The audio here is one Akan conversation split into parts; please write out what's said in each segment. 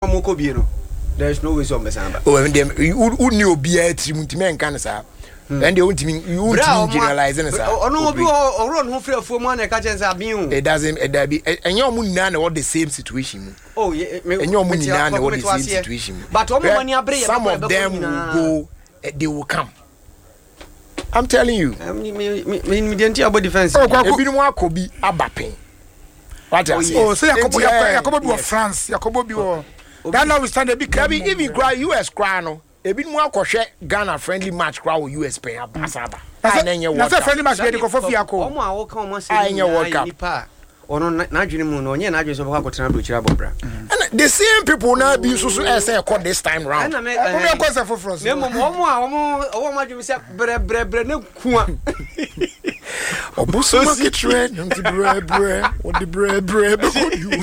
moko bi no there's no way so mbesamba oh and them who knew be a trim and can say and they won't generalize and say ono obi o run ho free afuo mu na ka chen say abin it doesn't be and your moon na what the same situation oh and your moon na what the same situation but omo mani abre some of them will go they will come. I'm telling you. Me didn't about defense. Oh, ebi mu akobi abapen. What else? Oh, say Yakobo be France, Yakobo be o. That now we stand a big Kabi even cry US cry no. Ebi mu akohwe Ghana friendly match cry US pen abasaba. Na say friendly match be dey go for Fiako. Omo a wo kan omo say nipa. Ono na adwene mu no onye na adwene so baka kotena bro chira bobra. And the same people now be so say call this time round. Omo be cause for France. Me omo adwene say bre na kuwa. Obuso market trend nti bre what the bre go you.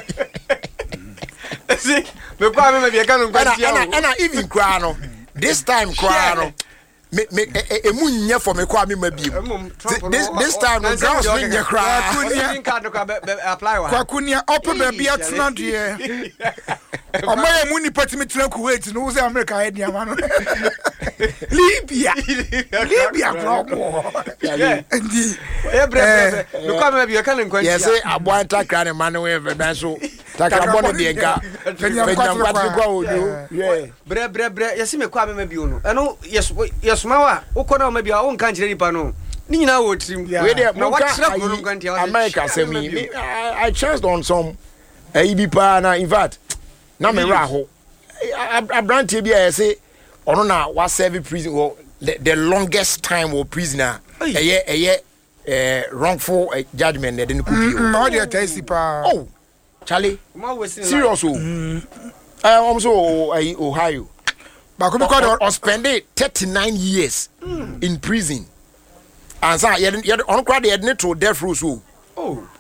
See, me kwa me be kan nkwantia. And even cry no. This time cry no. Me emunye for me kwa me mabiem. This time no ground swing your cry. Kwakunia ope baby atna de. Omo emuni patimi tena Kuwait no say America head ya man. Libya problem. Ndi me kwa me be kan nkwantia. Yes say aboanta kra ne man we be so. Takrabon de enka. Fenya kwa ojo. Yeah. Bre yes me kwa me mabiem no. Eno yes mawa ukona ma bia won kan kire nipa no ni nyina wo trim we dey na what America say me I chanced on some ABP na in fact na me ra ho abrantie bia say ono na wa serve prison or the longest time or prisoner wrongful judgment they didn't copy no dey test pa oh Charlie serious oh so Ohio or spend 39 years in prison. And so, you on crowd, you had to death row. So,